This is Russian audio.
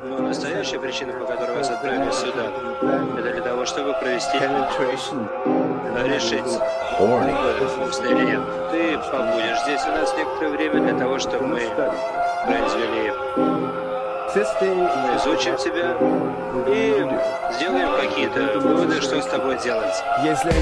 Но настоящая причина, по которой вас отправили сюда, это для того, чтобы провести решить, вкусно или нет. Ты побудешь здесь у нас некоторое время для того, чтобы мы произвели, изучим тебя и сделаем какие-то выводы, что с тобой делать.